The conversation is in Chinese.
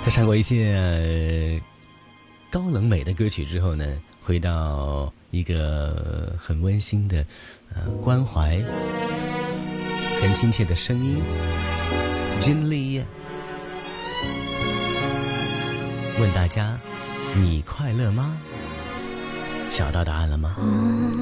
他唱过一些高冷美的歌曲之后呢，回到一个很温馨的关怀，很亲切的声音。金丽问大家：你快乐吗？找到答案了吗？